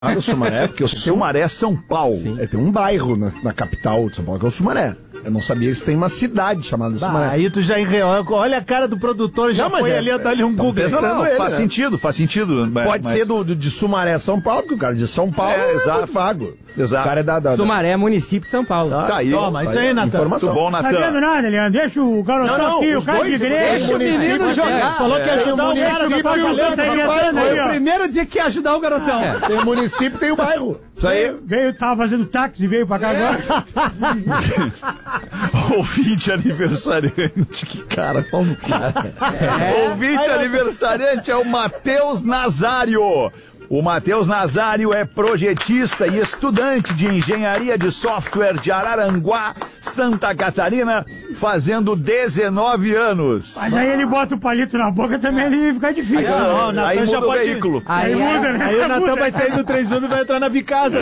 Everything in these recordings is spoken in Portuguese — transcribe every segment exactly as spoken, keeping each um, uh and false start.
Ah, do Sumaré, porque o Sumaré é São Paulo. É, tem um bairro na, na capital de São Paulo, que é o Sumaré. Eu não sabia se tem uma cidade chamada Bah, Sumaré. aí tu já enreou. Olha a cara do produtor, já Não, mas foi é- ali a dar-lhe um tão Google. testando Não, não, ele, faz né? sentido, faz sentido. Pode mas- ser do, do- de Sumaré, São Paulo, porque o cara de São Paulo É, é, exato. muito vago. Exato. O cara é da... da, da... Sumaré, município de São Paulo. Tá aí. Toma, isso aí, Natan. Informação. Muito bom, Não sabendo Natan. nada, Leandro. Deixa o garotão Não, não, aqui, o os cara dois- de igreja. Deixa o menino jogar. Falou que ia ajudar o cara, já tá Tá valendo. inventando aí, ó. Primeiro dia que ia ajudar o garotão. Tem o município, tem o bairro. Isso aí. Veio, tava fazendo táxi, veio pra cá agora. Ouvinte aniversariante, que cara, pau no cu. Ouvinte aniversariante é o Matheus Nazário. O Matheus Nazário é projetista e estudante de engenharia de software de Araranguá, Santa Catarina, fazendo dezenove anos. Mas aí ele bota o palito na boca também, ele fica difícil. Não, o Natan Aí já muda o pode... veículo. Aí, Aí muda, né? Aí o Natan Muda. vai sair do três um e vai entrar na Vicasa.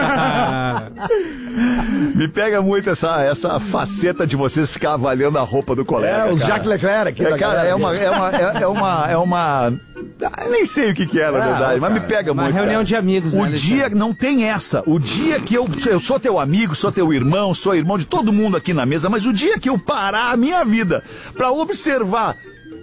Me pega muito essa, essa faceta de vocês ficar avaliando a roupa do colega. É, os cara. Jacques Leclerc aqui. É, da cara, galera. é uma, é uma, é, é uma, é uma, ah, nem sei o que que é, na Ah, verdade, mas me cara, pega uma muito. reunião cara. de amigos, O né, dia, Alexandre? não tem essa, o dia que eu, eu sou teu amigo, sou teu irmão, sou irmão de todo mundo aqui na mesa, mas o dia que eu parar a minha vida pra observar,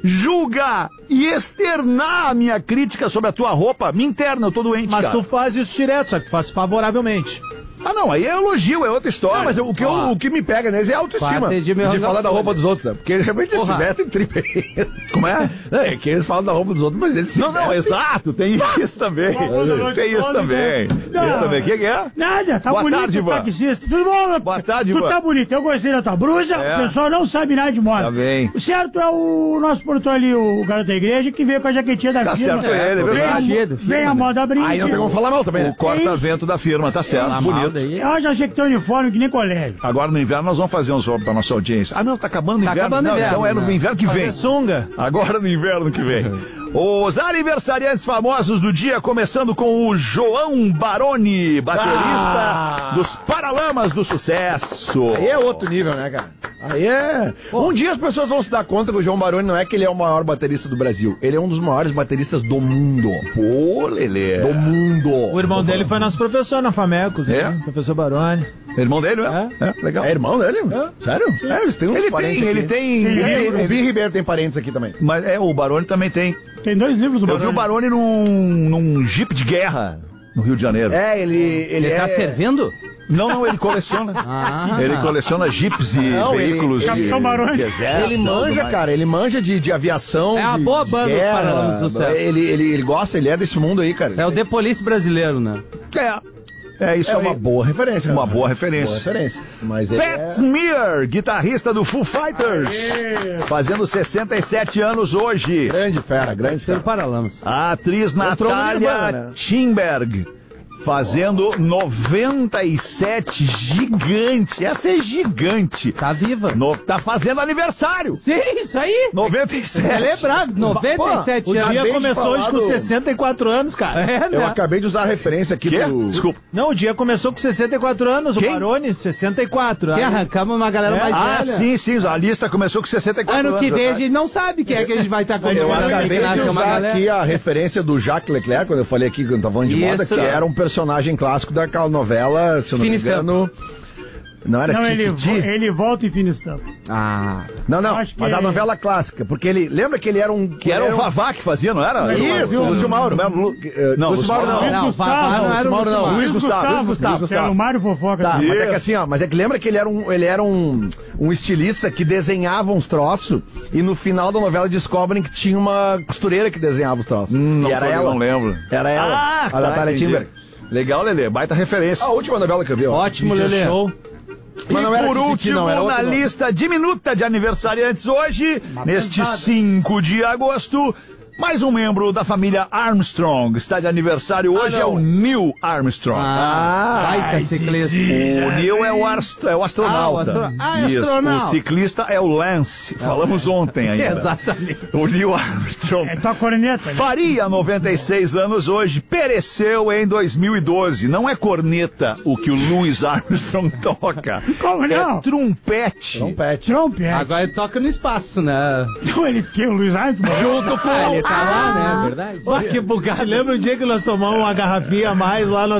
julgar e externar a minha crítica sobre a tua roupa, me interna, eu tô doente, Mas cara. tu faz isso direto, só que tu faz favoravelmente. Ah, não, aí é elogio, é outra história. Não, mas o que, eu- Ó. o que me pega neles é a autoestima. Quarta de De, meu falar da folha. roupa dos outros, né? Porque realmente eles se Porra. vestem tri bem. Como é? É, que eles falam da roupa dos outros, mas eles se Não, não, vestem. exato, tem isso também. Tem isso também. Não. Isso também. O que que é? Nada, tá Boa bonito tarde, o Ivan. taxista. Tudo bom, meu? Boa tarde, Tu Ivan. tá bonito, eu gostei da tua blusa, É. o pessoal não sabe nada de moda. Tá bem. O certo é o nosso produtor ali, o garoto da igreja, que veio com a jaquetinha da Tá firma. certo ele, é Vem a, verdade. Cheio do vem firma, a moda brinca. Aí não tem como falar mal também, O né? corta-vento da firma, tá certo, Fala mal bonito. daí. Eu já achei que tem uniforme que nem colégio. Agora no inverno nós vamos fazer uns pra nossa audiência. Ah, não, tá acabando o Tá inverno. acabando o não, inverno, então é no né? inverno que vem. Fazer sunga. Agora no inverno que vem. Os aniversariantes famosos do dia, começando com o João Baroni, baterista Ah. dos Paralamas do Sucesso. Aí é outro nível, né, cara? Aí é. Um dia as pessoas vão se dar conta que o João Baroni não é que ele é o maior baterista do Brasil. Ele é um dos maiores bateristas do mundo. Pô, Lelê. Do mundo. O irmão dele foi nosso professor na Famecos, É? né? Professor Baroni. Irmão dele, né? É, legal. É irmão dele? Sério? É, eles têm uns Ele parentes tem, ele aqui. tem. O ele- Bi- O Bi Ribeiro tem parentes aqui também. Mas é, o Baroni também tem. Tem dois livros do Eu vi o Baroni num, num Jeep de guerra no Rio de Janeiro. É, ele. Ele, Ele é... tá servindo? Não, não, ele coleciona. Ah. Ele coleciona jeeps e Não, ele- veículos de, Capitão Baroni. de exército. Ele tudo manja, mais. cara, ele manja de, de aviação. É a de- boa de banda, os guerra. Paralamas do Sucesso. Ele, ele, ele gosta, ele é desse mundo aí, cara. É o The Police brasileiro, né? É. É isso É aí. uma boa referência. Uma né? boa referência. Boa referência. Mas ele Pat é... Smear, guitarrista do Foo Fighters, fazendo sessenta e sete anos hoje. grande fera, grande Pelo fera. Paralamas. A atriz Entrou no Natália Nirvana, né? Timberg, fazendo noventa e sete, gigante. Essa é gigante. Tá viva. No- tá fazendo aniversário. Sim, isso aí. noventa e sete. Celebrado. noventa e sete O anos. dia Acabei de começou falar hoje com do- sessenta e quatro anos, cara. É, Eu né? acabei de usar a referência aqui Quê? do... Desculpa. Não, o dia começou com sessenta e quatro anos. Quem? O Baroni, sessenta e quatro. Sim, Aí- arrancamos uma galera É? mais Ah, velha. sim, sim. A lista começou com sessenta e quatro Ano que anos. vem a gente não sabe quem é que a gente vai estar Eu comemorando. acabei esse de ano, uma usar galera. aqui a referência do Jacques Leclerc, quando eu falei aqui, quando tava falando de Isso. moda, que era um personagem clássico daquela novela, se eu não me Fina engano... Não era Não, ele, Tititi? ele volta em fina estampa. Ah, Não, não, Acho que mas a é- novela clássica, porque ele... Lembra que ele era um... Que era o um... Vavá que fazia, não era? Isso, o Lúcio Mauro. Não, Não, Lúcio Mauro não. Luiz não, o Gustavo, Vavá não Lúcio era o Mauro, Lúcio não, Mauro. Luiz Gustavo, Luiz Gustavo, que era o Mário Fofoca. Tá, mas é que Isso. assim, ó, mas é que lembra que ele era um, ele era um, um estilista que desenhava uns troços e no final da novela descobrem que tinha uma costureira que desenhava os troços. Hum, Não, e era tô- ela. não lembro. Era ela, Ah, a tá, Natália entendi. Timberg. Legal, Lelê. Baita referência. A última novela que eu vi, ó. ótimo, Lelê. Show. Mas não e era por Tititi, último, não, era na outro nome. lista diminuta de aniversariantes hoje, neste cinco de agosto, mais um membro da família Armstrong. Está de aniversário hoje, Ah, é não. o Neil Armstrong. Ah, baita ai, ciclista. O Neil é o, ast- é o astronauta. Ah, o astro- ah, Isso. astronauta. O ciclista é o Lance. Falamos ontem ainda. Exatamente. O Neil Armstrong. É tua corneta. né? Faria noventa e seis anos hoje, pereceu em dois mil e doze. Não é corneta o que o Louis Armstrong toca. Como não? É trompete. Trompete. Trompete. Agora ele toca no espaço, né? Então ele que o Luiz Armstrong. Junto com... Ah, ele tá lá, né? É verdade. Ô, que bugado. Lembra o dia que nós tomamos uma garrafinha a mais lá no